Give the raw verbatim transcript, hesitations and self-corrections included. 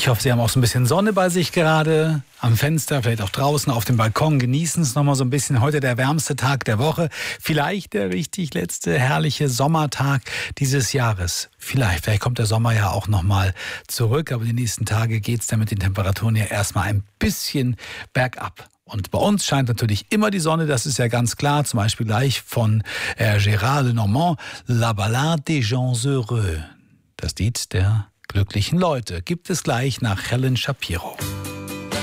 Ich hoffe, Sie haben auch so ein bisschen Sonne bei sich gerade, am Fenster, vielleicht auch draußen auf dem Balkon. Genießen es nochmal so ein bisschen. Heute der wärmste Tag der Woche. Vielleicht der richtig letzte herrliche Sommertag dieses Jahres. Vielleicht, vielleicht kommt der Sommer ja auch nochmal zurück. Aber die nächsten Tage geht es dann mit den Temperaturen ja erstmal ein bisschen bergab. Und bei uns scheint natürlich immer die Sonne, das ist ja ganz klar. Zum Beispiel gleich von äh, Gérard Lenormand, La Ballade des gens heureux. Das Lied der glücklichen Leute gibt es gleich nach Helen Shapiro.